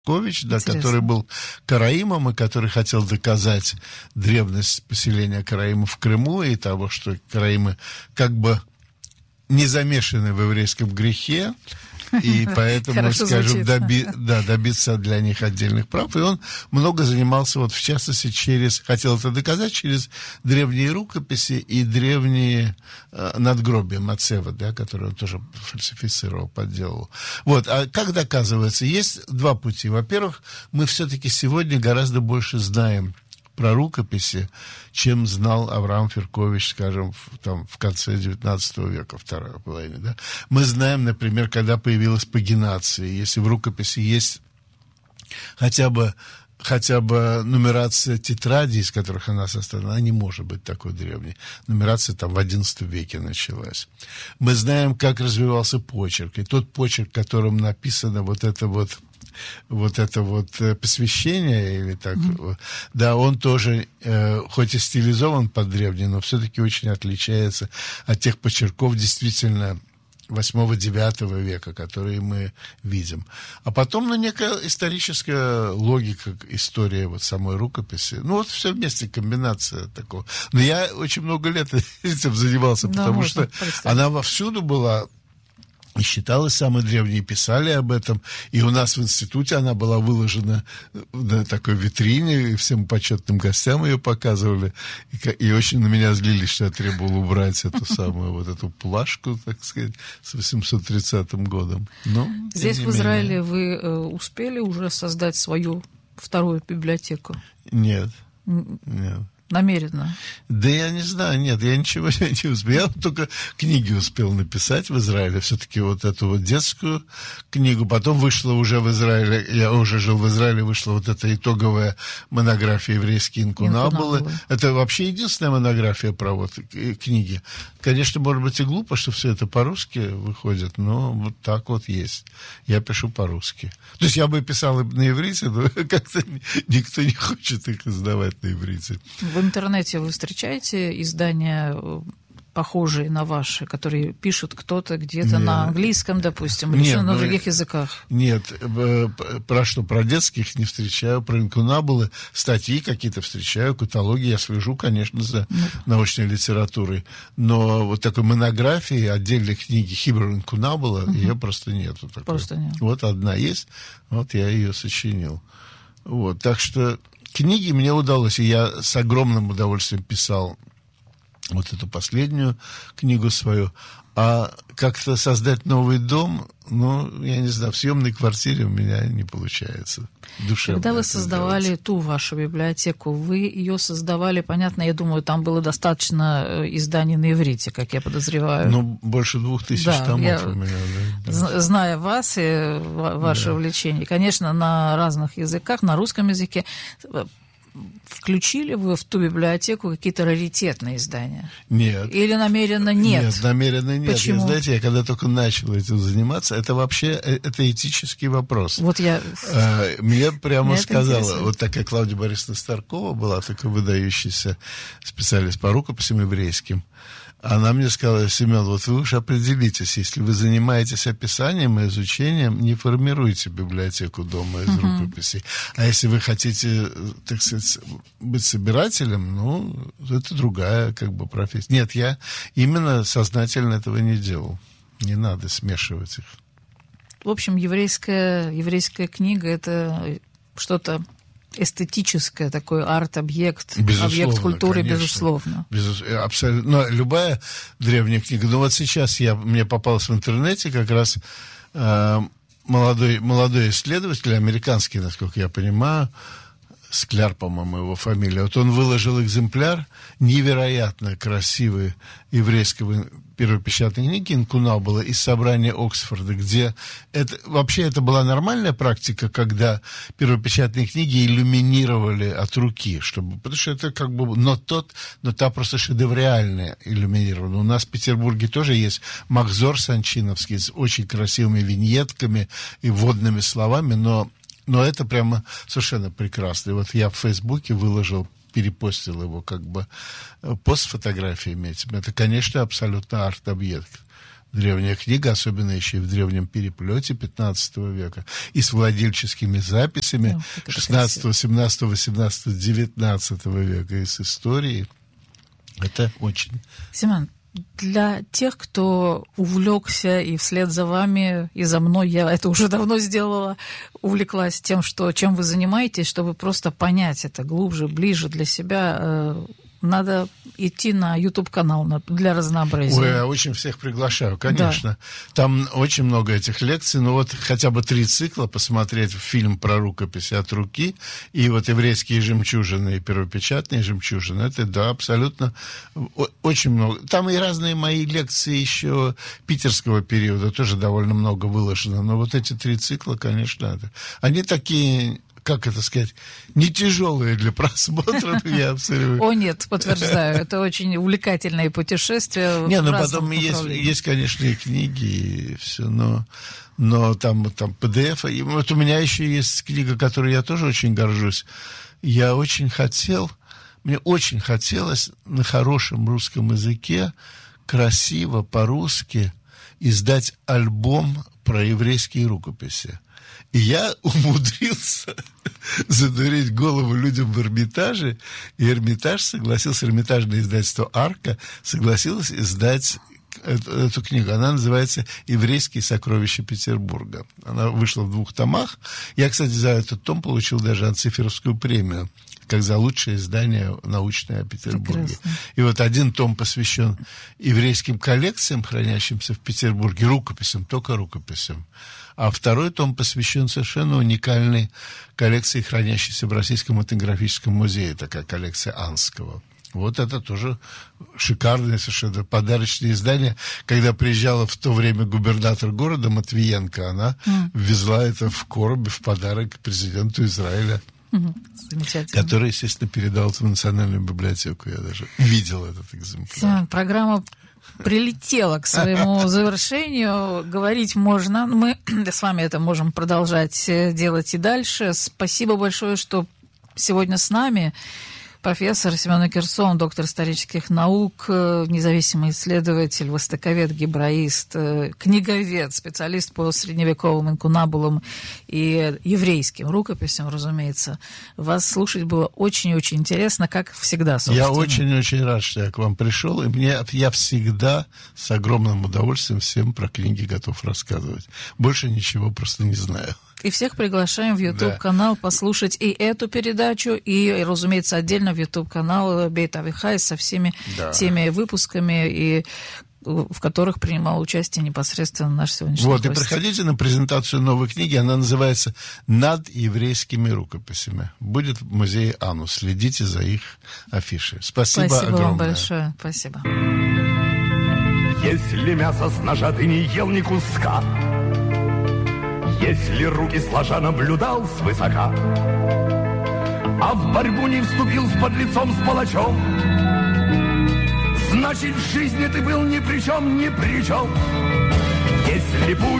Феркович, да, который был караимом и который хотел доказать древность поселения караимов в Крыму и того, что караимы как бы не замешаны в еврейском грехе, и поэтому, скажем, добиться для них отдельных прав. И он много занимался, вот в частности, хотел это доказать через древние рукописи и древние надгробия Мацева, да, которые он тоже фальсифицировал, подделывал. Вот, а как доказывается? Есть два пути. Во-первых, мы все-таки сегодня гораздо больше знаем про рукописи, чем знал Авраам Феркович, скажем, в конце XIX века, второй половине. Да? Мы знаем, например, когда появилась пагинация. Если в рукописи есть хотя бы нумерация тетрадей, из которых она составлена, она не может быть такой древней. Нумерация там в XI веке началась. Мы знаем, как развивался почерк. И тот почерк, которым написано вот это посвящение, или так, да, он тоже, хоть и стилизован под древний, но все-таки очень отличается от тех почерков действительно 8-9 века, которые мы видим. А потом, некая историческая логика, история вот самой рукописи. Вот все вместе, комбинация такого. Но я очень много лет этим занимался, потому что она вовсюду была и считалась самой древней, писали об этом. И у нас в институте она была выложена на такой витрине, и всем почетным гостям ее показывали. И очень на меня злились, что я требовал убрать эту самую вот эту плашку, так сказать, с 830 годом. Но, здесь в Израиле вы успели уже создать свою вторую библиотеку? Нет. Намеренно? Да я не знаю, нет, я ничего не успел. Я только книги успел написать в Израиле, все-таки вот эту вот детскую книгу. Потом вышла уже в Израиле, я уже жил в Израиле, вышла вот эта итоговая монография «Еврейские инкунабулы». Это вообще единственная монография про вот книги. Конечно, может быть и глупо, что все это по-русски выходит, но вот так вот есть. Я пишу по-русски. То есть я бы писал на иврите, но как-то никто не хочет их издавать на иврите. В интернете вы встречаете издания, похожие на ваши, которые пишут кто-то где-то на английском, допустим, или на других языках? Нет, про детских не встречаю, про инкунабулы статьи какие-то встречаю, каталоги я слежу, конечно, за научной литературой, но вот такой монографии, отдельной книги Хибру инкунабула, ее просто нету. Просто нет. Вот одна есть, вот я ее сочинил. Вот, так что книги мне удалось, и я с огромным удовольствием писал вот эту последнюю книгу свою. А как-то создать новый дом, я не знаю, в съемной квартире у меня не получается. Душевно. Когда вы создавали ту вашу библиотеку, вы ее создавали, понятно, я думаю, там было достаточно изданий на иврите, как я подозреваю. Больше 2000 томов у меня. Да. Зная вас и ваше увлечение, конечно, на разных языках, на русском языке, включили вы в ту библиотеку какие-то раритетные издания? Нет. Или намеренно нет? Нет, намеренно нет. Почему? Знаете, я когда только начал этим заниматься, это вообще этический вопрос. Вот я... Мне прямо сказала, вот такая Клавдия Борисовна Старкова была, такой выдающийся специалист по рукописям еврейским. Она мне сказала: Семен, вот вы уж определитесь, если вы занимаетесь описанием и изучением, не формируйте библиотеку дома из рукописей. А если вы хотите, так сказать, быть собирателем, это другая профессия. Нет, я именно сознательно этого не делал. Не надо смешивать их. В общем, еврейская книга – это что-то эстетическое, такой арт-объект, объект культуры, конечно, безусловно. Абсолютно. Но любая древняя книга. Вот сейчас мне попалось в интернете как раз молодой исследователь, американский, насколько я понимаю, Скляр, по-моему, его фамилия. Вот он выложил экземпляр невероятно красивый еврейского первопечатной книги «Инкунабула» из собрания Оксфорда, где это была нормальная практика, когда первопечатные книги иллюминировали от руки, потому что это но та просто шедевриальная иллюминирована. У нас в Петербурге тоже есть Махзор Санчиновский с очень красивыми виньетками и вводными словами, но это прямо совершенно прекрасно. И вот я в Фейсбуке перепостил его пост с фотографиями этим. Это, конечно, абсолютно арт-объект. древняя книга, особенно еще и в древнем переплете 15 века, и с владельческими записями 16, 17, 18, 19 века, и с историей. Это очень... Семен, для тех, кто увлекся и вслед за вами, и за мной, я это уже давно сделала, увлеклась тем, чем вы занимаетесь, чтобы просто понять это глубже, ближе для себя, надо идти на YouTube-канал для разнообразия. Ой, я очень всех приглашаю, конечно. Да. Там очень много этих лекций, но вот хотя бы 3 цикла посмотреть фильм про рукописи от руки, и вот еврейские жемчужины, и первопечатные жемчужины, это, да, абсолютно очень много. Там и разные мои лекции еще питерского периода тоже довольно много выложено, но вот эти 3 цикла, конечно, они такие... как это сказать, не тяжелые для просмотра, я абсолютно... О, нет, подтверждаю, это очень увлекательное путешествие. Не, ну потом есть, конечно, и книги, и все, но там PDF. И вот у меня еще есть книга, которой я тоже очень горжусь. Мне очень хотелось на хорошем русском языке, красиво, по-русски, издать альбом про еврейские рукописи. И я умудрился задурить голову людям в Эрмитаже, и Эрмитаж согласился, Эрмитажное издательство «Арка» согласилось издать эту книгу. Она называется «Еврейские сокровища Петербурга». Она вышла в 2 томах. Я, кстати, за этот том получил даже Анциферовскую премию, как за лучшее издание научное о Петербурге. Прекрасно. И вот 1 том посвящен еврейским коллекциям, хранящимся в Петербурге, рукописям, только рукописям. А 2 том посвящен совершенно уникальной коллекции, хранящейся в Российском этнографическом музее, такая коллекция Анского. Вот это тоже шикарное совершенно подарочное издание. Когда приезжала в то время губернатор города Матвиенко, она везла это в коробе в подарок президенту Израиля. Замечательно. Который, естественно, передал это в Национальную библиотеку. Я даже видел этот экземпляр. Семен, программа прилетела к своему завершению. Говорить можно. Мы с вами это можем продолжать делать и дальше. Спасибо большое, что сегодня с нами. Профессор Семен Кирсон, доктор исторических наук, независимый исследователь, востоковед, гебраист, книговед, специалист по средневековым инкунабулам и еврейским рукописям, разумеется. Вас слушать было очень и очень интересно, как всегда, собственно. Я очень-очень рад, что я к вам пришел, и я всегда с огромным удовольствием всем про книги готов рассказывать. Больше ничего просто не знаю. И всех приглашаем в YouTube-канал послушать и эту передачу, и, разумеется, отдельно в YouTube-канал Бейт Авихай со всеми теми выпусками, и в которых принимал участие непосредственно наш сегодняшний гость. И приходите на презентацию новой книги, она называется «Над еврейскими рукописями». Будет в музее Ану, следите за их афишей. Спасибо огромное. Вам большое, спасибо. Если мясо с ножа ты не ел ни куска, если руки сложа наблюдал свысока, а в борьбу не вступил с подлецом, с палачом, значит, в жизни ты был ни при чем, ни при чем. Если путь